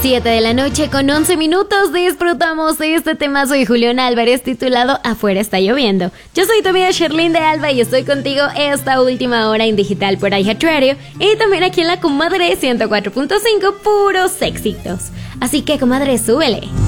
7 de la noche con 11 minutos disfrutamos de este temazo de Julián Álvarez titulado Afuera está lloviendo. Yo soy tu amiga Sherlyn de Alba y estoy contigo esta última hora en digital por iHeartRadio y también aquí en la Comadre 104.5 puros éxitos. Así que, comadre, súbele.